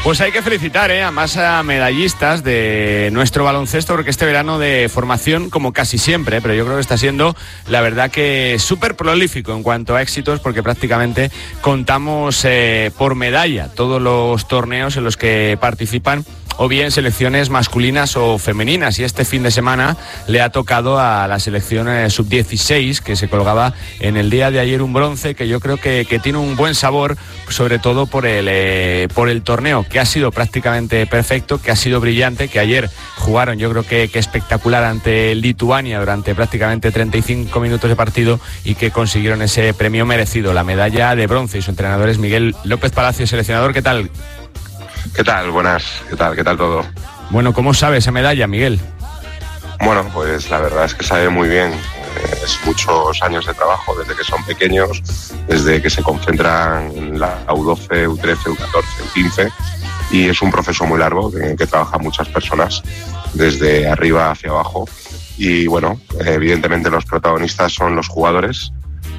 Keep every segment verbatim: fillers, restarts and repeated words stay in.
Pues hay que felicitar ¿eh? a más a medallistas de nuestro baloncesto, porque este verano de formación, como casi siempre, pero yo creo que está siendo, la verdad, que súper prolífico en cuanto a éxitos, porque prácticamente contamos eh, por medalla todos los torneos en los que participan, o bien selecciones masculinas o femeninas, y este fin de semana le ha tocado a la selección eh, sub dieciséis, que se colgaba en el día de ayer un bronce que yo creo que, que tiene un buen sabor, sobre todo por el, eh, por el torneo, que ha sido prácticamente perfecto, que ha sido brillante, que ayer jugaron yo creo que, que espectacular ante Lituania durante prácticamente treinta y cinco minutos de partido, y que consiguieron ese premio merecido, la medalla de bronce. Y su entrenador es Miguel López Palacio, seleccionador. ¿Qué tal? ¿Qué tal? Buenas. ¿Qué tal? ¿Qué tal todo? Bueno, ¿cómo sabe esa medalla, Miguel? Bueno, pues la verdad es que sabe muy bien. Es muchos años de trabajo desde que son pequeños, desde que se concentran en la U doce, U trece, U catorce, U quince, y es un proceso muy largo en el que trabajan muchas personas desde arriba hacia abajo. Y bueno, evidentemente los protagonistas son los jugadores,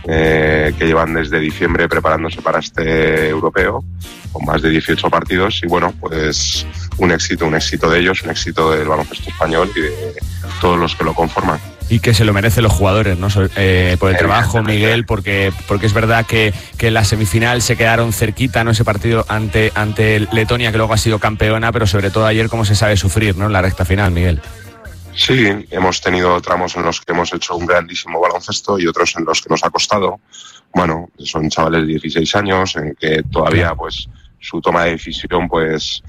eh, que llevan desde diciembre preparándose para este europeo, con más de dieciocho partidos, y bueno, pues un éxito, un éxito de ellos, un éxito del baloncesto español y de todos los que lo conforman. Y que se lo merecen los jugadores, ¿no? Eh, por el trabajo, Miguel, porque porque es verdad que, que en la semifinal se quedaron cerquita, ¿no? Ese partido ante, ante Letonia, que luego ha sido campeona, pero sobre todo ayer cómo se sabe sufrir, ¿no? En la recta final, Miguel. Sí, hemos tenido tramos en los que hemos hecho un grandísimo baloncesto y otros en los que nos ha costado. Bueno, son chavales de dieciséis años, en que todavía pues su toma de decisión pues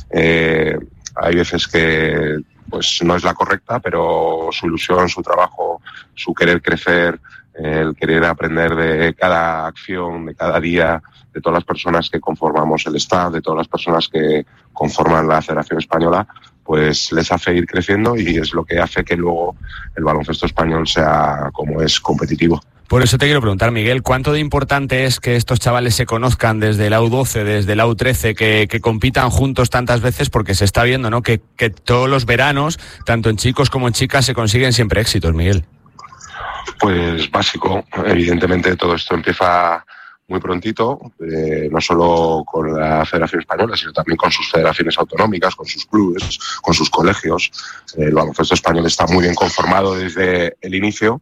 eh, hay veces que pues no es la correcta, pero su ilusión, su trabajo, su querer crecer, el querer aprender de cada acción, de cada día, de todas las personas que conformamos el staff, de todas las personas que conforman la Federación Española, pues les hace ir creciendo, y es lo que hace que luego el baloncesto español sea como es, competitivo. Por eso te quiero preguntar, Miguel, ¿cuánto de importante es que estos chavales se conozcan desde la U doce, desde la U trece, que, que compitan juntos tantas veces? Porque se está viendo, ¿no?, que, que todos los veranos, tanto en chicos como en chicas, se consiguen siempre éxitos, Miguel. Pues básico, evidentemente todo esto empieza muy prontito, eh, no solo con la Federación Española, sino también con sus federaciones autonómicas, con sus clubes, con sus colegios. El baloncesto español está muy bien conformado desde el inicio,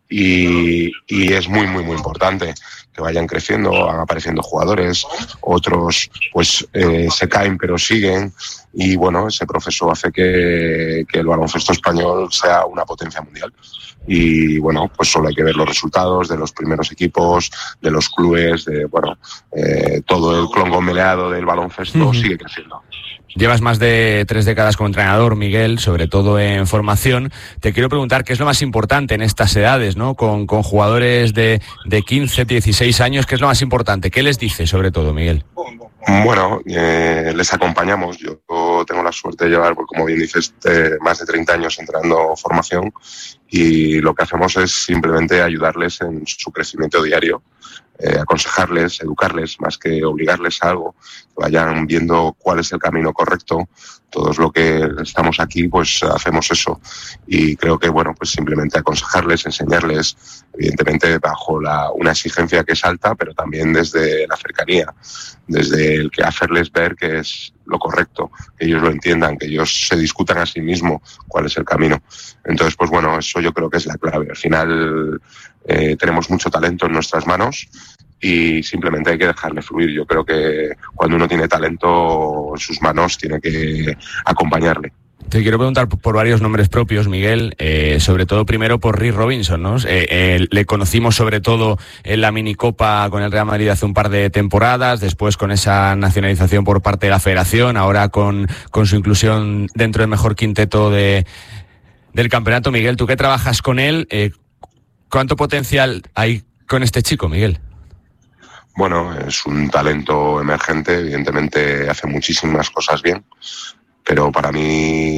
y, y es muy, muy, muy importante que vayan creciendo, van apareciendo jugadores, otros pues eh, se caen pero siguen, y bueno, ese proceso hace que, que el baloncesto español sea una potencia mundial. Y bueno, pues solo hay que ver los resultados de los primeros equipos, de los clubes, de bueno, eh, todo el conglomerado del baloncesto uh-huh. sigue creciendo. Llevas más de tres décadas como entrenador, Miguel, sobre todo en formación. Te quiero preguntar qué es lo más importante en estas edades, ¿no? Con, con jugadores de, de quince, dieciséis años, ¿qué es lo más importante? ¿Qué les dice, sobre todo, Miguel? Bueno, eh, les acompañamos. Yo tengo la suerte de llevar, como bien dices, eh, más de treinta años entrenando formación, y lo que hacemos es simplemente ayudarles en su crecimiento diario, eh, aconsejarles, educarles, más que obligarles a algo, que vayan viendo cuál es el camino correcto. Todos los que estamos aquí, pues hacemos eso, y creo que bueno, pues simplemente aconsejarles, enseñarles, evidentemente bajo la, una exigencia que es alta, pero también desde la cercanía, desde el que hacerles ver que es lo correcto, que ellos lo entiendan, que ellos se discutan a sí mismos cuál es el camino. Entonces, pues bueno, eso yo creo que es la clave. Al final eh, tenemos mucho talento en nuestras manos, y simplemente hay que dejarle fluir. Yo creo que cuando uno tiene talento en sus manos, tiene que acompañarle. Te quiero preguntar por varios nombres propios, Miguel, eh, sobre todo primero por Rick Robinson, ¿no? Eh, eh, le conocimos sobre todo en la minicopa con el Real Madrid hace un par de temporadas, después con esa nacionalización por parte de la Federación, ahora con, con su inclusión dentro del mejor quinteto de, del campeonato. Miguel, tú que trabajas con él, eh, ¿cuánto potencial hay con este chico, Miguel? Bueno, es un talento emergente, evidentemente hace muchísimas cosas bien, pero para mí